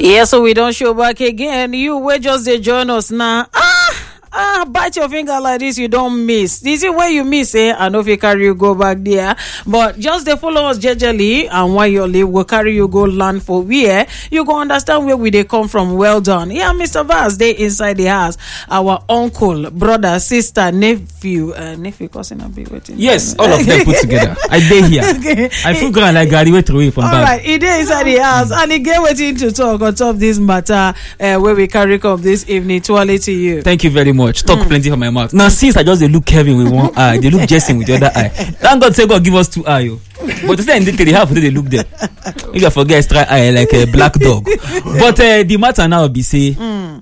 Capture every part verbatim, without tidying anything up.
Yeah, so we don't show back again. You were just they join us now. Ah, ah, bite your finger like this, you don't miss. This is where you miss, eh? I know if you carry you go back there. But just they follow us jejely, and while you leave, we'll carry you go land for where you go understand where we they come from. Well done. Yeah, Mister Vaz, they inside the house. Our uncle, brother, sister, nephew, uh, nephew, cousin, I'll be waiting. Yes, all of them put together. I did here. Okay. I feel good like graduate away from all that. All right, he dey inside the house, and he get waiting to talk on top of this matter uh, where we carry come this evening. Twirly to you. Thank you very much. Talk Mm. plenty from my mouth. Now, since I just they look Kevin with one eye, they look Jason with the other eye. Thank God, say God give us two eyes. But instead, in the half, they look there. If you forget extra eye like a black dog. But uh, the matter now be say, Mm.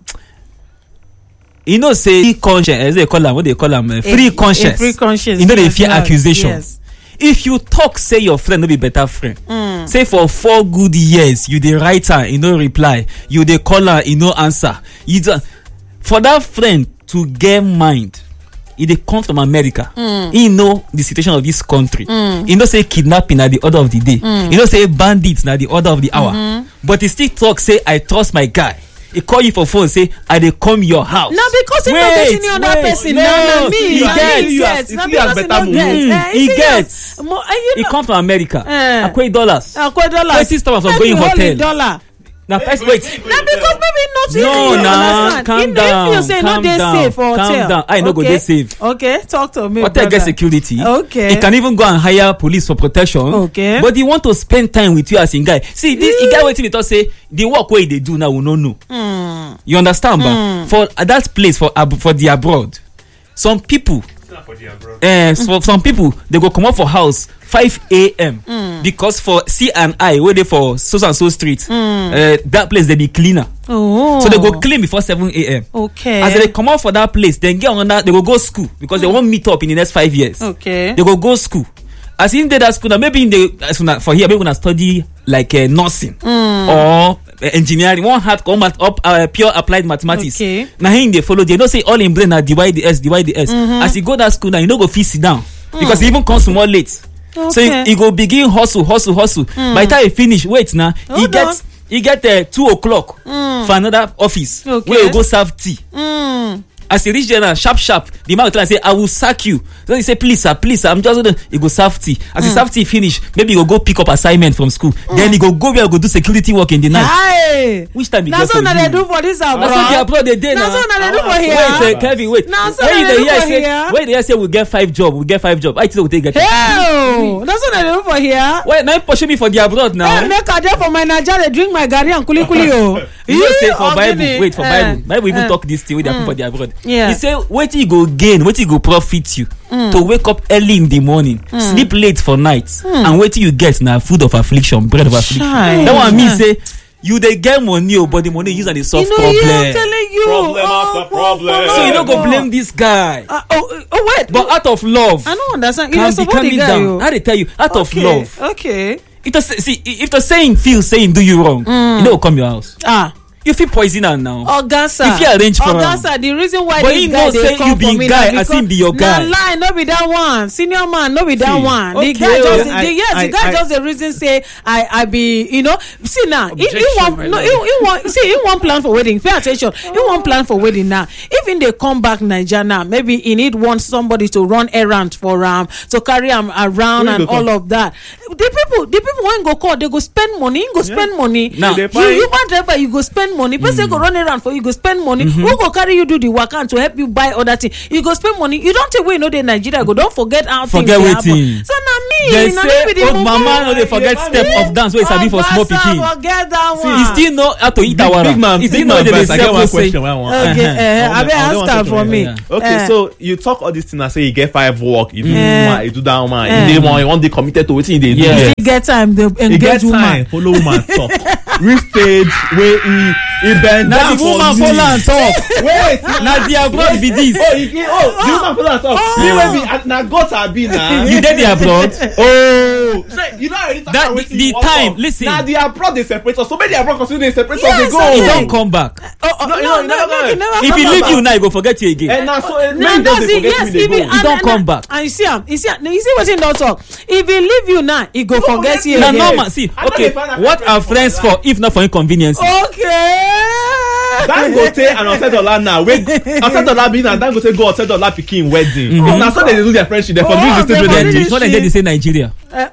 you know, say free conscience, as they call them, what they call them, uh, free A- conscience. a free conscience. You know, they Yes, fear yes, accusation. yes. If you talk, say your friend will be better friend. Mm. Say for four good years, you the write her, you no reply. You the call her, you no answer. You do, for that friend to get mind, he dey come from America. Mm. He know the situation of this country. Mm. He know say kidnapping at the order of the day. Mm. He know say bandits at the order of the hour. Mm-hmm. But he still talk say I trust my guy. He call you for phone say I dey come your house. Now because he Wait, not getting on that wait, person, no, now na me, he na gets, me he gets. has- Now he has because he better not mood. gets. Mm, Eh, he see, gets. Mo- eh, you He know- come from America. Eh. Akwe dollars. Akwe dollars. Twenty stars of Make going you hold hotel. the dollar. Now first wait. Now because maybe not No, you nah, understand. calm If- down, If you say no calm dey down, safe for calm hotel. down. I no go Okay. dey safe. Okay, talk to me. Hotel get brother. security. Okay. He can even go and hire police for protection. Okay. But he want to spend time with you as in guy. See, this mm. guy waiting to say the work way they do now we no know. Mm. You understand, ba? Mm. For uh, that place for ab- for the abroad, some people. Eh, for some people they go come up for house five a.m. Mm. because for C and I where they for so and so street, Mm. uh, that place they be cleaner. Oh. So they go clean before seven a.m. Okay. As they come out for that place, then get on that, they go go school because they won't meet up in the next five years. Okay. They go go school. As in they that school, now maybe in the as soon as for here, maybe gonna study like uh, nursing Mm. or uh, engineering. One had come at up uh, pure applied mathematics. Okay. Now him they follow. They don't say all in brain now divide the s, divide the s. Mhm. As you go that school now, you no go fit sit down because he even comes more late. So Okay. he, he go begin hustle, hustle, hustle. Mm. By the time he finish, wait now, he Hold gets he get uh, two o'clock Mm. for another office Okay. where you go serve tea. Mm. As he reach there now, sharp sharp, the man will tell him say, I will sack you. So he say, please sir, please sir, I'm just gonna. He go serve tea. As he serve tea finish, maybe he go go pick up assignment from school. Then he go go where he go do security work in the night. Hi. Which time he That's get for what they you? do for this That's what the abroad. abroad they did That's now. what they do for here. Wait, uh, Kevin, wait. Now, so When they they do hear for say, here. when they hear say we get five job, we get five job. I think we take get. Hey, that's what they do for here. Wait, now you pushing me for the abroad now. Hey, make a day for my Nigeria, they drink my gari and kuli kuli oh. You know say Yeah, for Bible, Ogini. wait for Eh, Bible. Bible even eh. talk this thing wey dey happen for the abroad. Yeah. He say wetin you go gain, wetin you go profit you Mm. to wake up early in the morning, sleep late for night, and wetin you get na food of affliction, bread of affliction. Chai. That one mean Yeah. say you dey get money o, but the money use am dey solve You know, yeah, I'm problem. telling you. Problem Oh, after problem. So you no go oh. blame this guy, Uh, oh, oh, wait. but out of love, I don't understand. You calm know, be support calm the me guy. down. oh. How they tell you out of Okay, love? Okay. If the see if the saying feel saying do you wrong, Mm. you no go come your house. Ah. You fit poison am now. Ogasa. If you arrange for am. Ogasa, the reason why But this he guy know dey say come you be for me guy, na as because- him be your guy. Na lie, no be that one. Senior man, no be that See, one. The okay, guy just, oh, the, I- yes, I- the guy I- just the reason say I, I be, you know. See now, he, he Objection, want my no, lord. he, he want see, he want plan for wedding. Pay attention. He want plan for wedding now. Even they come back Nigeria now, maybe he need want somebody to run errand for him, to carry him around Who and go come? all of that. The people, the people when go call, they go spend money. He go spend money. Now- They you, find- you man driver, you go spend money. Person go run around for you, go spend money. Who go carry you do the work and to help you buy other things? You go spend money. You don't take away no dey Nigeria go. Don't forget how Forget things dey wetin. happen. So na me. They na say me be the old mumu. mama no dey forget step of dance wey sabi for small Obasa, pikin. forget that one. He still know how to eat Big, awara. big man, He big still know man they dey verse. I get sell one kose. question. Why I want? Okay, Uh-huh. uh, I I be want- I ask want her to for know, me. yeah. Okay, Eh, so you talk all this thing and say you get five work, you do Eh. one, you do that one, Eh. you dey one, you want dey committed to wetin you dey do. Yeah. he get time the You get engage woman. time, follow woman talk. Reach stage where he he bend Na down the for woman you. follow am talk. Wait, Na the abroad be this. Oh, you get, oh, the woman follow am talk. Me wey be na goat I be na. You dey the abroad. Oh, say you don already talk That about the, wetin the you wan time. talk. Listen, Na the abroad dey separate us. So make the abroad consider dey separate us Yes, dey go. I he know. don come back. Oh, oh, No, no, you no, know, no, never no, mind. never If come he back. leave you now, he go forget you again. And na so eh, No, make that's them dey it. forget Yes, me dey if he, go. and, don't and, come and, back. And you see, am, you see, am, you see what he don't talk. If he leave you now, he go forget forget you Na again. again. normal. See, I know okay, they find out what friends are for friends my for if not for inconvenience? Okay. Dangote and Otedola now. Wait, Otedola being and Dangote go Otedola pikin wedding. Mm-hmm. Now so they do their friendship. They for Oh, this they thing. for They this- do. It's not like they say Nigeria. Uh,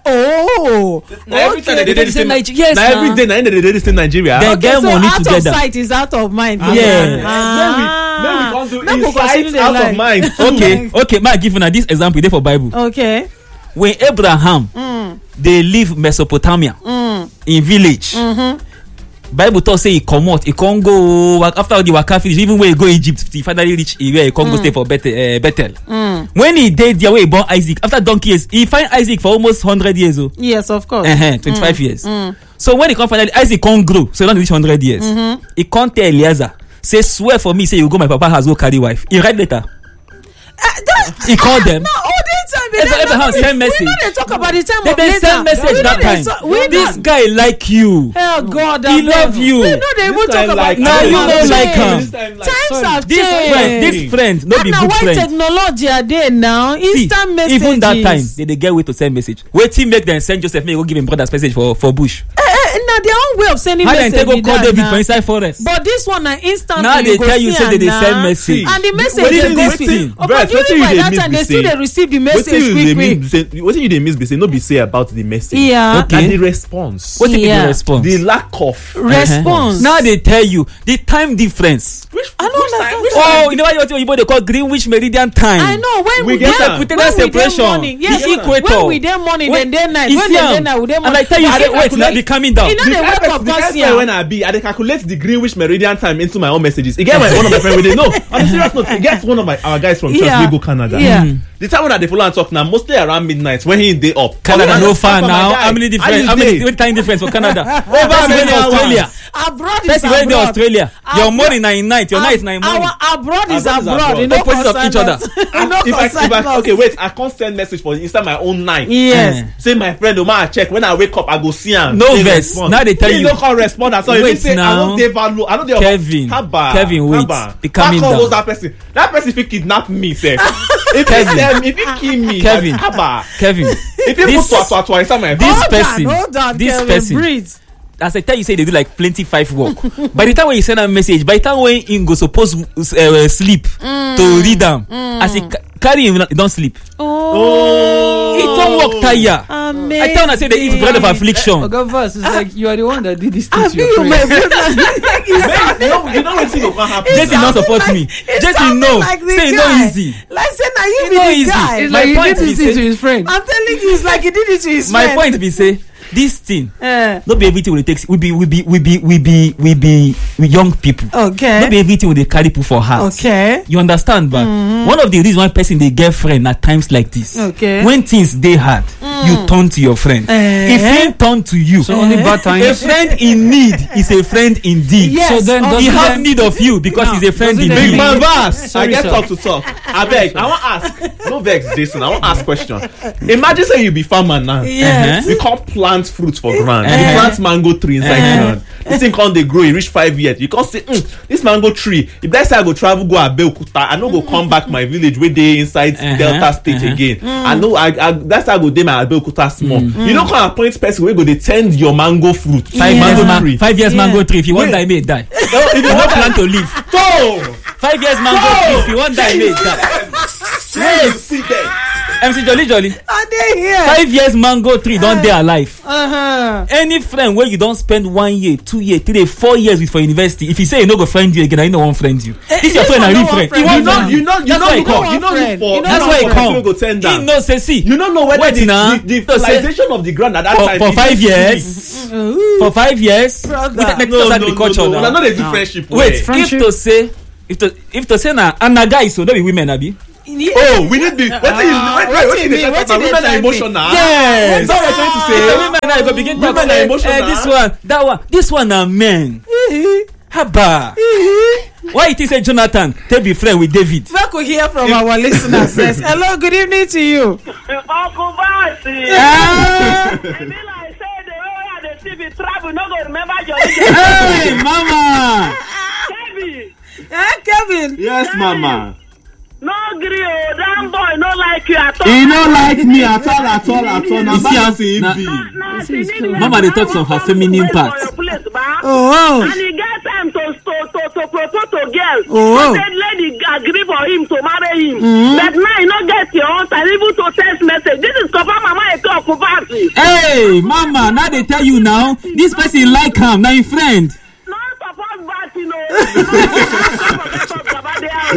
oh, Now every time okay. they dey say Nigeria. Yes, Now every day, now they dey say Nigeria. They Okay, get so money out together. of sight is out of mind. Yeah. Ah. Then we then we come Make to we continue insight the out line. of mind. Okay, okay. Ma give una this example dey for Bible. Okay. When Abraham Mm. dey leave Mesopotamia Mm. in village. Mm-hmm. Bible talk say he comot, he come go wa- after the waka finish. Even when he go Egypt, he finally reach where he come go stay for Bethel. Uh, Bethel. Mm. When he dey there, where he born Isaac. After donkey years, he find Isaac for almost hundred years. Oh, Yes, of course. uh-huh, twenty-five years. Mm. So when he come finally, Isaac come grow, so he don reach hundred years. Mm-hmm. He come tell Eliezer, say swear for me, say you go my papa house go carry wife. He write letter. Uh, that, He call them. No, all the time. Abra- Abraham send message. We know they talk about the time They of dey later. send message We know that they time. so- we This know. guy like you. Oh God, He abeg. love you. We know they even This talk time about. like- Now times you have don't like changed. am. This time like- Times sorry. have This changed. friend, this friend, no And be na good why friend. technology are there now? See, Instant messages. even that time they dey get way to send message. Wetin make dem send Joseph make he go give him brother's message for for bush? Eh, eh, na their own way of sending How dem message. take go be call that David na. for inside forest? But this one na instantly. Now they go tell you see say they am dey na. send message. And the message Wetin dey you go dey quick. see? Oh, Bros, but during wetin you by dey that miss time be they still say- dey receive the Wetin message you quick dey quick. miss say wetin you dey miss be say no be say about the message. Yeah. Okay. Na the response. Wetin be Yeah. the response? The lack of Response. Now they tell you the time difference. Which I don't which understand. time- which Oh, time- you know why you Oyibo dey call Greenwich Meridian time. I know when We we, get dey am. when Equatorial we dey separation. morning, yes, The equator. when we dey morning, When- then day night. you When see they am? dey night, we dey And morning. I tell you I say dey wait, calculate- na be coming down. You know The they kind wake person- up the kind pass person here. when I be, I dey calculate the Greenwich Meridian time into my own messages. Again, my one of my friends we dey know. On a serious note, it gets one of my our guys from church Yeah. we go Canada. Yeah. Mm. The time when I dey follow and talk now, mostly around midnight when he dey up. Canada no far Papa, my now. guy, How many how different? you How many dey? what time difference for Canada? Over Person wey many dey Australia. hours. Abroad is Person wey dey abroad. Australia. Your Abroad- morning na in night. Your night na in morning. Our abroad is Abroad is abroad. abroad. You know, Opposite of each other. And if I, if I, okay, wait, I can't send message for inside my own night. Yes. Eh. Say my friend, Omar, I check when I wake up, I go see him. No He vex. respond. Now they tell He you. no can respond at all. Wait He say, now. I don't dey value. I don't dey. Kevin. Haba. Kevin, wait. Haba. Be calming How come down. was that person? That person fit kidnap me, sir. If Kevin. he tell me, if he kill me, Kevin. Haba. Kevin, If he This- put to to inside my this phone. Hold person, on, hold on, this Kelvin, person. breathe. as I tell you say they do like plenty five work. By the time when you send a message, by the time when him go suppose uh, sleep Mm. to read am, as he ca- carry him, he don sleep. Oh. He don work tire. Amazing. I tell una say they eat bread of affliction. Oga Verse is like you are the one that did this thing I to your feel my friend. brother. Man, you know, you know wetin go come happen. Jesse no support me. Jesse no. Say e no easy. Like say na you It's be not the easy. guy. It's My like he point did be this thing say- to his friend. I'm telling you, it's like he did it to his My friend. point be say this thing Eh, no be everything we dey take we be we be we be we be we be we young people. No be okay. everything we dey carry put for heart. Okay. You understand, but one of the reasons why person dey get friend at times like this. Okay. When things dey hard, you turn to your friend. Eh. If he turn to you, So only bad a times. friend in need is a friend indeed. Yes. So then okay. He doesn't have then- need of you because Now, he's a friend doesn't in then Big need. man Bass, I Sorry, get sir. talk to talk. I beg, I want ask. No vex, Jason. I want ask question. Imagine say you be farmer now. Yes. You can't plant fruit for ground. Uh-huh. You plant mango tree inside Uh-huh. ground. This thing can't they grow. You reach five years. You can't say, mm, this mango tree. If that's how I go travel, go Abeokuta, I no go come back my village where they inside Uh-huh. Delta State Uh-huh. again. I know. I, I that's how I go dey my Abeokuta small. You know, can appoint person where go they tend your mango fruit. Five Yeah. years, mango ma- tree. five years Yeah. mango tree. If you want Wait. die, may it die. No, if You you no want plan to live. to. Five years mango Go. tree. If you want die, may it die. Wait, see there. M C Jolly Jolly. Are they here? Five years mango tree don dey alive. Uh-huh. Any friend wey you don spend one year, two year, three, four years with for university, if he say he no go friend you again, na he no wan friend you. Eh, This your this friend na one real no wan friend. friend He You wan know, friend you know, you That's know, why he you know, come. you know, friend. for You know That's you why he know for come. people go turn He down. know say see. You don't know whether Wait the, now. the, the So say- fertilization of the ground at that For, time for is- five years, Ooh. for five years, Brother. with the No, no, next no, agriculture no, no. now. No, they do No. friendship. Wait, well. if Friendship. to say, if to if to say na and na guys so no be women abi. Yeah. Oh, we need the. What is Ah, wait, what wait, what you is mean? the What type of you women are dey emotional? Yes. That's what we're trying to If say. the women now go begin talk Women are say, emotional. eh, this one, that one, this one na men. Haba. Why you think say Jonathan take be friend with David? Make we hear from our listeners. Yes. Hello, good evening to you. Uncle Basi. Ah. E be like say the way I dey see be travel no go remember your Hey, mama. Kevin. Eh, Kevin. Yes, mama. No agree. Oh, that boy no like you at all. He no like me at all, at all, at all. Now, You see how- see now- him be. Nah, nah, This is see, cool. nigga, Mama, they that talk some one her come feminine to part. wait for your place, ba. Oh, And he get time to to to to propose to girls. Oh. So that lady agree for him to marry him. But now he not get your own time even to text message. This is confirm mama a talk party. Hey, mama, now they tell you now. This person like him, now your friend. Not support bad, you know. Not support bad, they are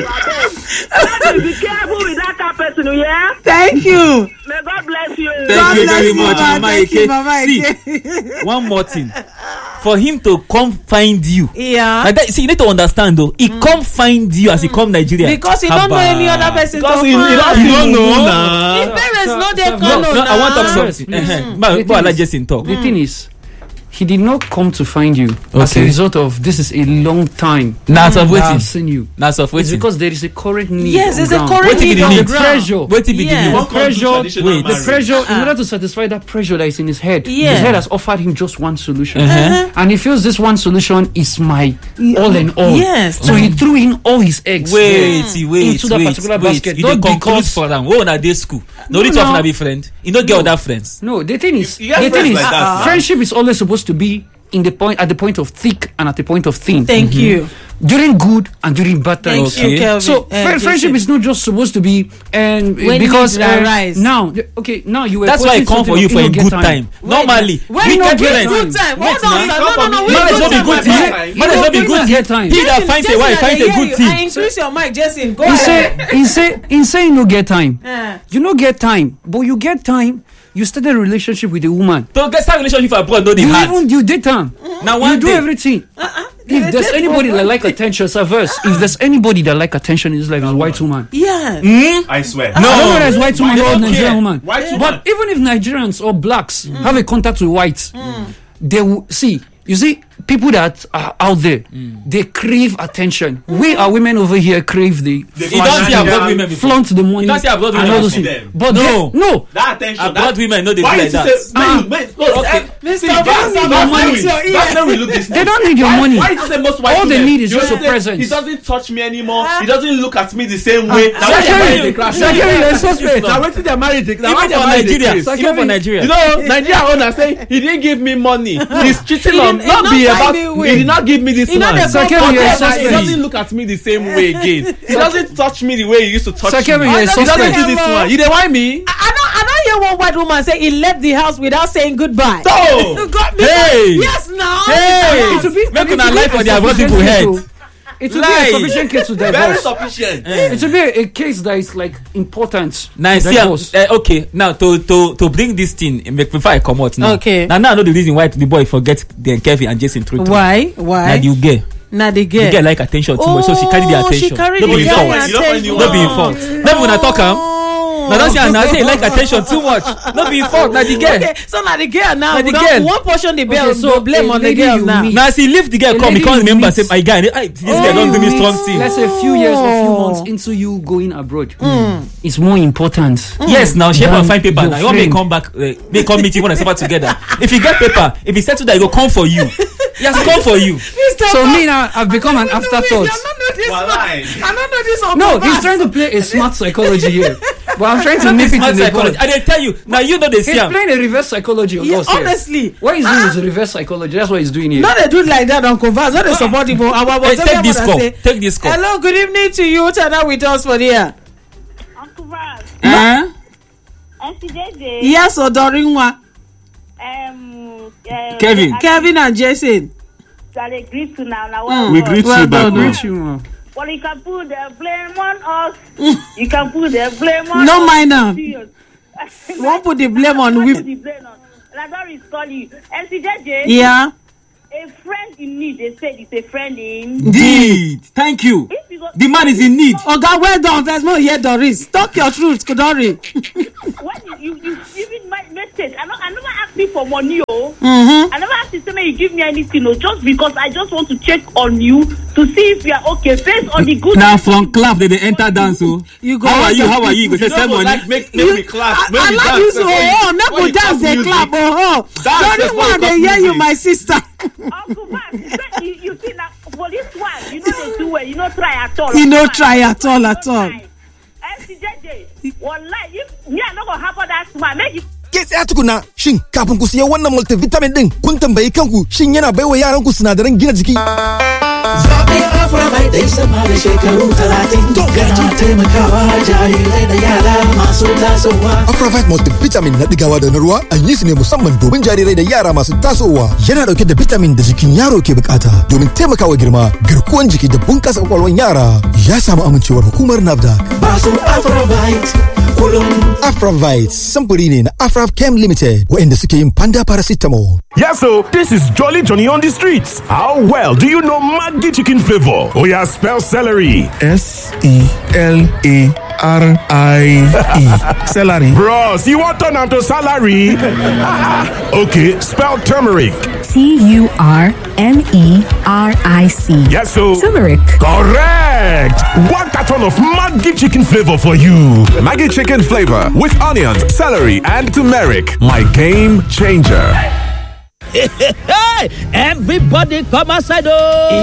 abeg. Be careful with that kind of person, yeah? thank you. May God bless you. Thank God you bless very you, much, ma. Mama Thank Eke. you, Mama See, Eke. one more thing. For him to come find you. Yeah. Like that, see, you need to understand though. He come find you as he come Nigeria. Because you don't know Haba. any other person Because to he, he don't, find. he don't know His now. parents Sir, know they sir, come No, no, no, I want to talk now. something. Yes, Uh-huh. please. But The but thing I like is- Jason talk. The thing is, he did not come to find you as a Okay. result of this is a long time. Now of that waiting. I've seen you. Now of It's waiting. because there is a current need. Yes, on there's a ground. current Wait till need the on need. the The ground. pressure. Wait till be the Yeah. new. What comes to Pressure- traditional wait, the The marriage? pressure, in Uh-uh. order to satisfy that pressure that is in his head, Yeah. his head has offered him just one solution. Uh-huh. And he feels this one solution is my all in all. Yes. So he threw in all his eggs. Wait, there wait, into that wait, particular wait. basket. You Not dey conclude because- for them. Oh, na day school. No, No, need to no. have be friend. You don't get No. other friends. No, the thing is, You have the thing friends is, like that, uh, man. friendship is always supposed to be in the point at the point of thick and at the point of thin. Thank you. During good and during bad Thank times. Okay. you, Kelvin. So Uh, fri- friendship Jason. is not just supposed to be and When because needs arise. now th- okay now you were That's why I posting come for something you on for a Ino Get good time. Normally, When we no get get friends. good time. Wait Hold on, now. sir. No, no, no. we Marriage good no be time, good my thing. brother. Marriage no be You good don't get time. thing. He that Jason, finds a Jason, wife I finds dey a hear good you. thing. I increase your mic, Jason. Go He ahead. say he say he say you no get time. Eh. You no get time, but you get time. You started a relationship with a woman. To get start relationship abroad, no dey You hard. even you date her. Now You one do day, everything. If there's anybody that like attention, it's a verse. If there's anybody that like attention in his life, it's a white woman. Yeah. I swear. No, I don't know there's white woman They or don't Nigerian care. woman. White woman. But even if Nigerians or blacks have a contact with whites, they will see. You see, people that are out there, they crave attention. We are women over here crave the They you don't see flaunt abroad them. women before. flaunt the money. You don't see abroad and women all those see things. them. But No. they- no. That attention. Abroad that, women no dey why be you like say, that. wait, wait, no, Okay. Mister See, Van, that's Van, that's Van, when we- your ear. that's when we look this. They don't need your Why- money. Why you say most white All they women? need is You just say, your presence. He doesn't touch me anymore. He doesn't look at me the same way. Now why Sakari, their marriage dey crash? Sakari, you're a suspect. Now wetin their marriage dey- now why Even their for marriage dey Nigeria, craze? even for Nigeria. You know, Nigeria owner say he didn't give me money. He's cheating He on. didn't- Not he be not about. find me way. He did not give me this He not one. dey But Sakari, you're a yes, he suspect. doesn't look at me the same way again. He doesn't touch me the way he used to touch Sakari, me. you're a He doesn't suspect. do this Hello. one. You dey whine me? I I don't, I don't hear one white woman say he left the house without saying goodbye. No. God, because- Hey. Yes, now. Hey, It will be- make it una will be lie for a the abroad sufficient people case head. to- It will be Lie. a sufficient case to Very divorce. sufficient. It will be a, a case that is like important. Now to see, am- divorce. eh, okay. Now to to to bring this thing, eh, make before I come out now. Okay. Now now I know the reason why the boy forget the Kevin and Jason through. Why? Now Why? you get Now the girl. you get like attention too much, so she carry the Oh, she attention. carry No the be girl fault. attention. You don't find you No be in fault. No be when I talk am. Now don't say now say you like attention too much. No be in fault. Now the girl. Okay, so now the girl now. Now the we don't- girl. One portion the girl Okay, so so blame a on the lady girl you now. meet- Now as he leave the girl A come, he lady can't you remember. meet- Say my guy, I, this guy don't do me strong thing. Let's say a few years or a few Oh. months into you going abroad, it's more important. Yes, now she have Than to find paper. your Now you want me to friend. come back, uh, me come meet you when I suffer together. If you get paper, if he settle that, he go come for you. He has come for you. Mister So Van, me now, I've become an I don't know afterthought. this, I don't know this one. Walai. I don't know this on No, purpose. he's trying to play a smart psychology here, but I'm trying to nip it Smart in the psychology. bud. I dey tell you. Now you know they see He's am. playing a reverse psychology on Yeah, us here. honestly. What he's doing is a reverse psychology. That's what he's doing here. Not they do it like that on converse. Not they support him. Our Hey, whatever take this I call. say. Take this call. Hello, good evening to you. Turn out with us for there. Uncle Val, Huh? Auntie J J, Yes, Odorinwa, um, uh, Kevin. I- Kevin and Jason. I agree to now. Now, Mm. We greet Well you back. done, man. Reach you, man. well, you can put the blame on us. You can put the blame on No us. mind am. Serious. Won't put the blame on What we- put the blame on? And I don't call you. M C J J, Yeah. a friend in need, they said it's a friend in. Indeed. Thank you. If you go- The man is in need. Oga, well done. There's no here, Doris. Talk your truth, Dori. When you, you, you even my message, I, not, I never asked you for money, oh. Mm-hmm. I never asked you to say, you give me anything, oh, just because I just want to check on you to see if you are okay based on the good. Now from clap they dey enter dance o. You go How are on you? the- How are you? You go say You send know, money. like make make me clap. I, Make I me like dance. you so. Before you- Oh, before no you go dance, clap they music. clap. Oh, oh. Dance Dori before one, you they clap hear you, music. my sister. Uncle Matt, you, you see now for this one, you know they do well. You know try at all. He no Uncle try Matt. at all, at You all. try. Wallahi, if me I no go happen that man make it. Ke tsaya tukuna, shin kafin ku siya wannan multivitamin din kun tambayi kanku shin yana baiwa yaran ku sinadaran gina jiki? Zaɓi Afravite dai sama da shekaru talatin yana taimakawa jarirai da yara masu tasowa. Afravite multivitamin na digawa da na ruwa an yi su ne musamman domin jarirai da yara masu tasowa. Yana dauke da vitamin da jikin yaro ke bukata domin taimakawa girma, garkuwan jiki da bunkasa kwakwalwan yara. Ya samu amincewar hukumar NAFDAC. Basu Afravite kullum. Afravite samfuri ne na Afrav Chem Limited waɗanda suke yin panda paracetamol. Yeah, so this is Jolly Johnny on the streets. How well do you know Maggi chicken flavor? Oh yeah, spell celery. S E L A R I E. Celery. Bros, you want turn to salary? Okay, spell turmeric. T U R M E R I C. Yes, so turmeric. Correct. One carton of Maggi chicken flavor for you. Maggi chicken flavor with onions, celery, and turmeric. My game changer. Everybody come outside. Oh.